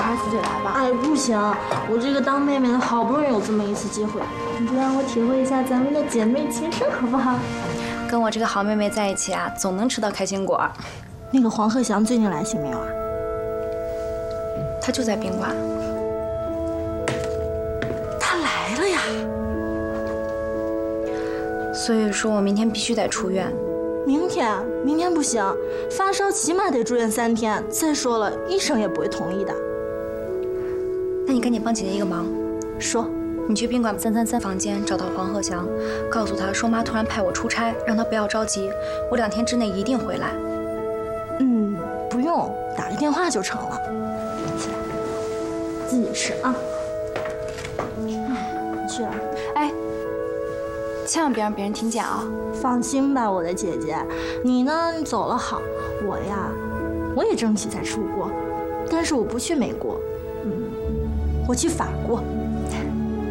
还是自己来吧。 哎，不行，我这个当妹妹的好不容易有这么一次机会，你就让我体会一下咱们的姐妹情深好不好？ 跟我这个好妹妹在一起啊，总能吃到开心果。 那个黄鹤翔最近来信没有啊？ 他就在宾馆。 他来了呀！ 所以说我明天必须得出院。 明天不行，发烧起码得住院3天。再说了，医生也不会同意的。 那你赶紧帮姐姐一个忙， 说， 你去宾馆333房间找到黄鹤翔，告诉他说妈突然派我出差，让他不要着急，我2天之内一定回来。 不用，打个电话就成了。起来，自己吃啊。你去了。 哎，千万别让别人听见啊！ 放心吧，我的姐姐，你呢？你走了好，我呀，我也争取再出国，但是我不去美国，我去法国。